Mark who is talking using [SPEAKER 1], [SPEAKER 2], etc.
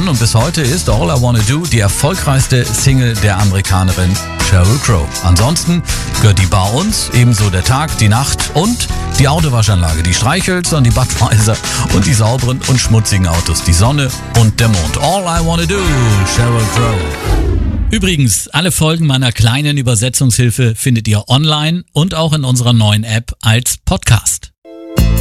[SPEAKER 1] und bis heute ist All I Wanna Do die erfolgreichste Single der Amerikanerin Sheryl Crow. Ansonsten gehört die Bar uns, ebenso der Tag, die Nacht und die Autowaschanlage, die Streichhölzer und die Budweiser und die sauberen und schmutzigen Autos, die Sonne und der Mond. All I Wanna Do, Sheryl Crow.
[SPEAKER 2] Übrigens, alle Folgen meiner kleinen Übersetzungshilfe findet ihr online und auch in unserer neuen App als Podcast.